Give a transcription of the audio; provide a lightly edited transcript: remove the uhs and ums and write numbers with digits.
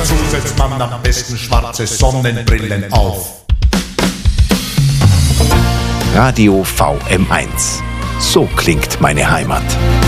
Dazu setzt man am besten schwarze Sonnenbrillen auf. Radio VM1. So klingt meine Heimat.